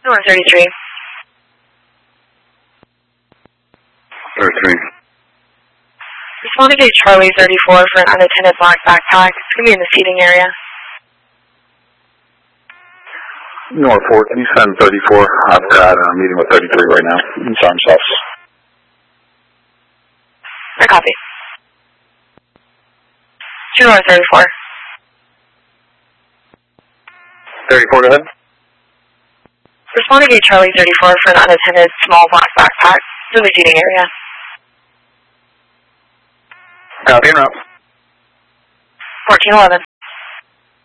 North 33. 33. Respond to gate Charlie 34 for an unattended black backpack. It's going to be in the seating area. North 4, can you send 34? I've got a meeting with 33 right now. It's on South. I copy. 2 North 34. 34, go ahead. Respond to gate Charlie 34 for an unattended small black backpack. It's in the seating area. Copy and route. 1411.